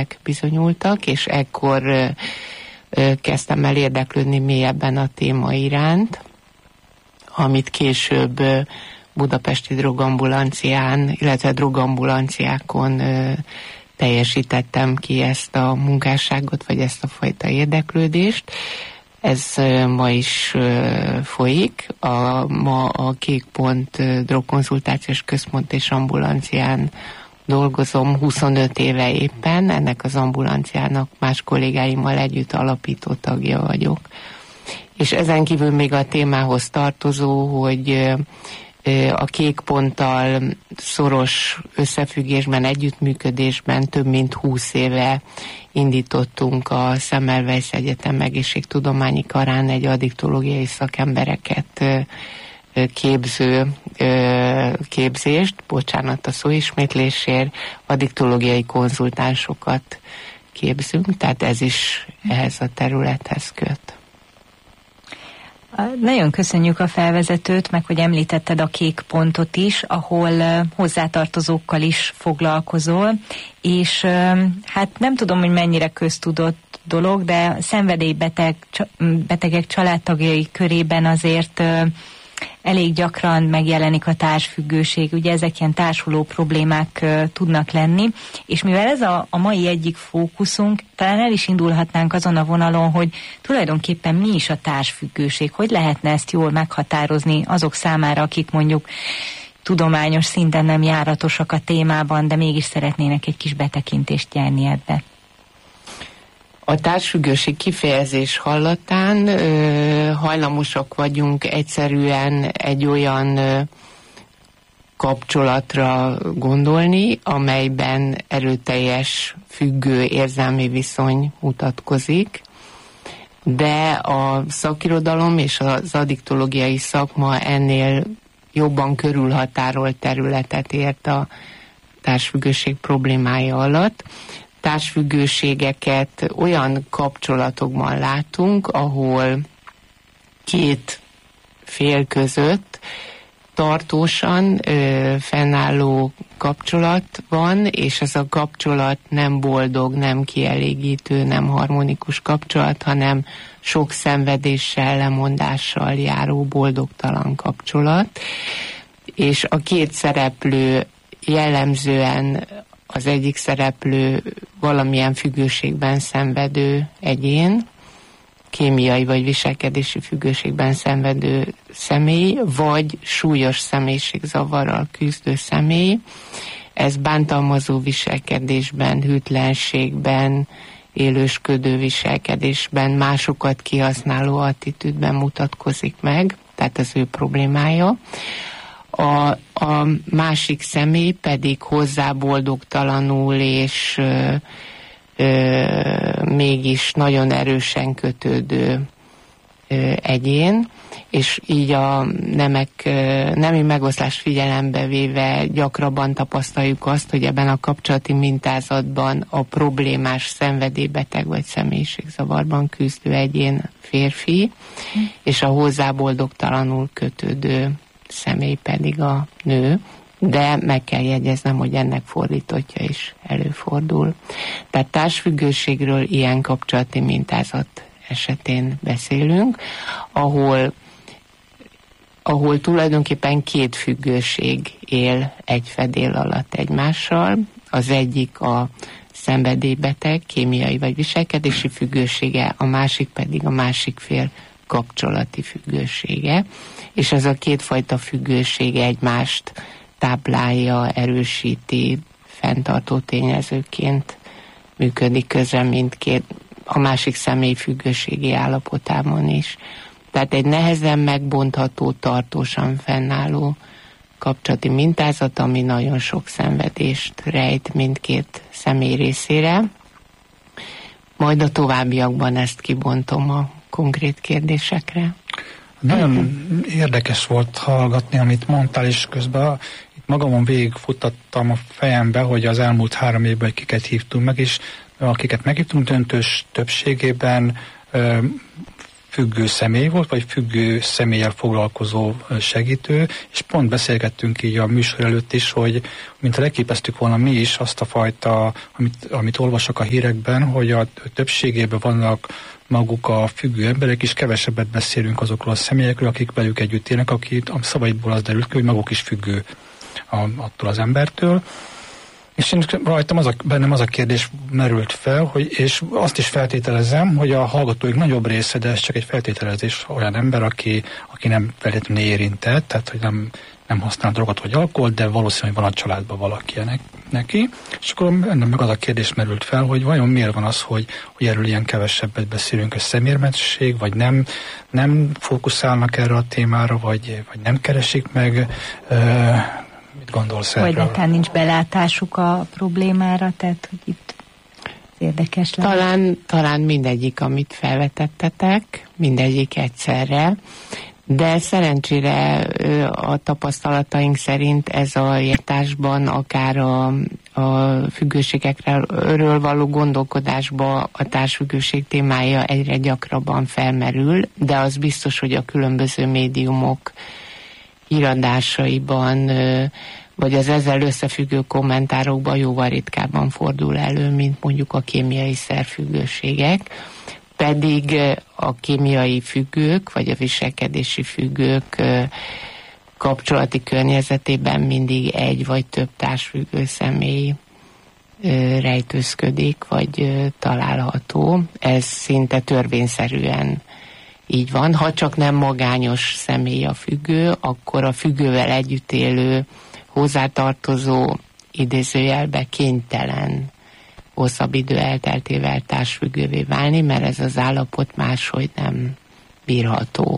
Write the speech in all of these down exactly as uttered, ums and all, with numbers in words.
esetlegesnek bizonyultak, és ekkor ö, ö, kezdtem el érdeklődni mélyebben a téma iránt, amit később ö, budapesti drogambulancián, illetve drogambulanciákon ö, teljesítettem ki ezt a munkásságot, vagy ezt a fajta érdeklődést. Ez ma is folyik. A, ma a Kék Pont drogkonzultációs központ és ambulancián dolgozom huszonöt éve éppen. Ennek az ambulanciának más kollégáimmal együtt alapító tagja vagyok. És ezen kívül még a témához tartozó, hogy a Kék Ponttal szoros összefüggésben, együttműködésben több mint húsz éve indítottunk a Semmelweis Egyetem egészségtudományi karán egy addiktológiai szakembereket képző képzést, bocsánat a szóismétlésért, addiktológiai konzultánsokat képzünk, tehát ez is ehhez a területhez köt. Nagyon köszönjük a felvezetőt, meg hogy említetted a Kék Pontot is, ahol hozzátartozókkal is foglalkozol, és hát nem tudom, hogy mennyire köztudott dolog, de szenvedélybeteg, betegek családtagjai körében azért elég gyakran megjelenik a társfüggőség, ugye ezek ilyen társuló problémák uh, tudnak lenni, és mivel ez a, a mai egyik fókuszunk, talán el is indulhatnánk azon a vonalon, hogy tulajdonképpen mi is a társfüggőség, hogy lehetne ezt jól meghatározni azok számára, akik mondjuk tudományos szinten nem járatosak a témában, de mégis szeretnének egy kis betekintést nyerni ebbe. A társfüggőség kifejezés hallatán ö, hajlamosak vagyunk egyszerűen egy olyan ö, kapcsolatra gondolni, amelyben erőteljes függő érzelmi viszony mutatkozik, de a szakirodalom és az addiktológiai szakma ennél jobban körülhatárolt területet ért a társfüggőség problémája alatt. Társfüggőségeket olyan kapcsolatokban látunk, ahol két fél között tartósan ö, fennálló kapcsolat van, és ez a kapcsolat nem boldog, nem kielégítő, nem harmonikus kapcsolat, hanem sok szenvedéssel, lemondással járó boldogtalan kapcsolat. És a két szereplő jellemzően az egyik szereplő valamilyen függőségben szenvedő egyén, kémiai vagy viselkedési függőségben szenvedő személy, vagy súlyos személyiségzavarral küzdő személy. Ez bántalmazó viselkedésben, hűtlenségben, élősködő viselkedésben, másokat kihasználó attitűdben mutatkozik meg, tehát az ő problémája. A, a másik személy pedig hozzá boldogtalanul és ö, ö, mégis nagyon erősen kötődő ö, egyén, és így a nemek, ö, nemi megoszlás figyelembe véve gyakrabban tapasztaljuk azt, hogy ebben a kapcsolati mintázatban a problémás szenvedélybeteg vagy személyiségzavarban küzdő egyén férfi, mm. és a hozzá boldogtalanul kötődő személy pedig a nő, de meg kell jegyeznem, hogy ennek fordítottja is előfordul. Tehát társfüggőségről ilyen kapcsolati mintázat esetén beszélünk, ahol, ahol tulajdonképpen két függőség él egy fedél alatt egymással. Az egyik a szenvedélybeteg, kémiai vagy viselkedési függősége, a másik pedig a másik fél kapcsolati függősége, és ez a kétfajta függőség egymást táplálja, erősíti, fenntartó tényezőként működik közre mindkét, a másik személy függőségi állapotában is. Tehát egy nehezen megbontható, tartósan fennálló kapcsolati mintázat, ami nagyon sok szenvedést rejt mindkét személy részére. Majd a továbbiakban ezt kibontom a konkrét kérdésekre. Nagyon uh-huh. érdekes volt hallgatni, amit mondtál, és közben itt magamon végigfuttattam a fejembe, hogy az elmúlt három évben kiket hívtunk meg, és akiket meghívtunk döntős többségében ö, függő személy volt, vagy függő személlyel foglalkozó segítő, és pont beszélgettünk így a műsor előtt is, hogy mint leképeztük volna mi is azt a fajta, amit, amit olvasok a hírekben, hogy a többségében vannak maguk a függő emberek, és kevesebbet beszélünk azokról a személyekről, akik velük együtt élnek, akik a szavaidból az derült ki, hogy maguk is függő a, attól az embertől. És én rajtam az a, bennem az a kérdés merült fel, hogy, és azt is feltételezem, hogy a hallgatóik nagyobb része, de ez csak egy feltételezés, olyan ember, aki, aki nem feltétlenül érintett, tehát hogy nem, nem használ drogot vagy alkoholt, de valószínűleg van a családban valaki neki. És akkor ennek meg az a kérdés merült fel, hogy vajon miért van az, hogy, hogy erről ilyen kevesebbet beszélünk, a szemérmesség, vagy nem, nem fókuszálnak erre a témára, vagy, vagy nem keresik meg. Uh, Mit gondolsz erről? Vagy netán nincs belátásuk a problémára, tehát hogy itt érdekes lenne. Talán, talán mindegyik, amit felvetettetek, mindegyik egyszerre, de szerencsére a tapasztalataink szerint ez a írtásban, akár a, a függőségekről való gondolkodásban a társfüggőség témája egyre gyakrabban felmerül, de az biztos, hogy a különböző médiumok híradásaiban, vagy az ezzel összefüggő kommentárokban jóval ritkábban fordul elő, mint mondjuk a kémiai szerfüggőségek. Pedig a kémiai függők, vagy a viselkedési függők kapcsolati környezetében mindig egy vagy több társfüggő személy rejtőzködik, vagy található. Ez szinte törvényszerűen így van. Ha csak nem magányos személy a függő, akkor a függővel együtt élő, hozzátartozó, idézőjelbe kénytelen hosszabb idő elteltével társfüggővé válni, mert ez az állapot máshogy nem bírható.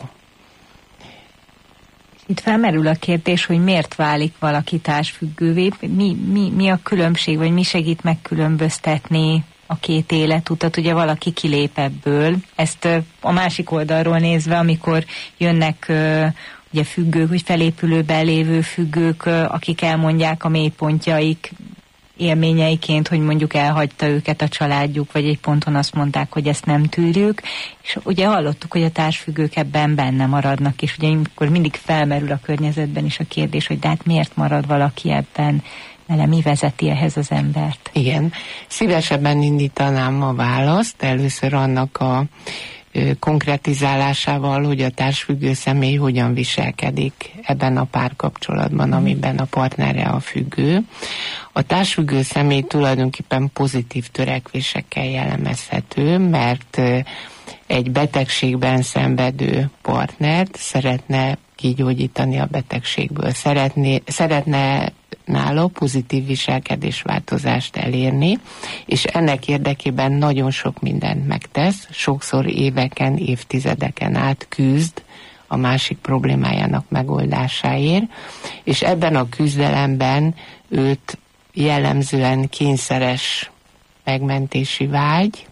Itt felmerül a kérdés, hogy miért válik valaki társfüggővé, mi, mi, mi a különbség, vagy mi segít megkülönböztetni a két életutat, ugye valaki kilép ebből. Ezt a másik oldalról nézve, amikor jönnek ugye függők, hogy felépülőben lévő függők, akik elmondják a mélypontjaik élményeiként, hogy mondjuk elhagyta őket a családjuk, vagy egy ponton azt mondták, hogy ezt nem tűrjük, és ugye hallottuk, hogy a társfüggők ebben benne maradnak, és ugye amikor mindig felmerül a környezetben is a kérdés, hogy de hát miért marad valaki ebben, vele mi vezeti ehhez az embert? Igen, szívesebben indítanám a választ, először annak a konkretizálásával, hogy a társfüggő személy hogyan viselkedik ebben a párkapcsolatban, amiben a partnere a függő. A társfüggő személy tulajdonképpen pozitív törekvésekkel jellemezhető, mert egy betegségben szenvedő partnert szeretne kigyógyítani a betegségből, szeretné, szeretne nála pozitív viselkedésváltozást elérni, és ennek érdekében nagyon sok mindent megtesz, sokszor éveken, évtizedeken át küzd a másik problémájának megoldásáért, és ebben a küzdelemben őt jellemzően kényszeres megmentési vágy,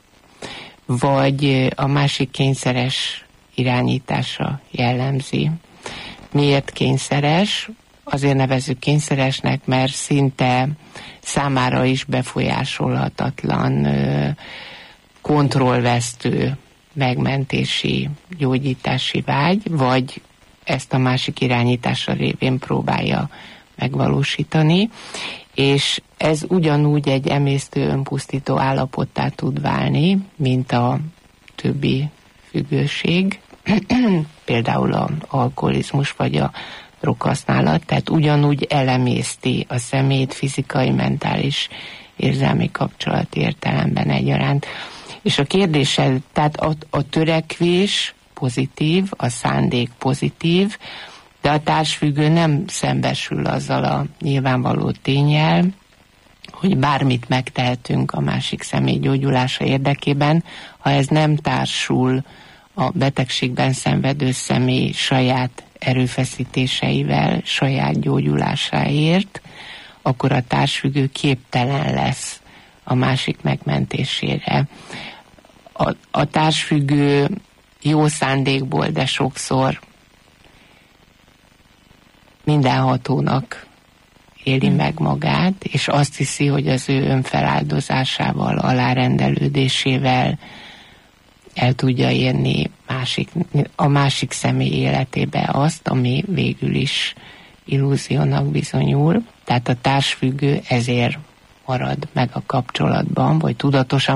vagy a másik kényszeres irányítása jellemzi. Miért kényszeres? Azért nevezzük kényszeresnek, mert szinte számára is befolyásolhatatlan, kontrollvesztő megmentési, gyógyítási vágy, vagy ezt a másik irányítása révén próbálja megvalósítani, és ez ugyanúgy egy emésztő, önpusztító állapottá tud válni, mint a többi függőség, például az alkoholizmus vagy a droghasználat, tehát ugyanúgy elemészti a szemét fizikai, mentális, érzelmi kapcsolat értelemben egyaránt. És a kérdése, tehát a, a törekvés pozitív, a szándék pozitív, de a társfüggő nem szembesül azzal a nyilvánvaló ténnyel, hogy bármit megtehetünk a másik személy gyógyulása érdekében, ha ez nem társul a betegségben szenvedő személy saját erőfeszítéseivel, saját gyógyulásáért, akkor a társfüggő képtelen lesz a másik megmentésére. A, a társfüggő jó szándékból, de sokszor mindenhatónak éli hmm. meg magát, és azt hiszi, hogy az ő önfeláldozásával, alárendelődésével el tudja érni másik, a másik személy életébe azt, ami végül is illúziónak bizonyul. Tehát a társfüggő ezért marad meg a kapcsolatban, vagy tudatosan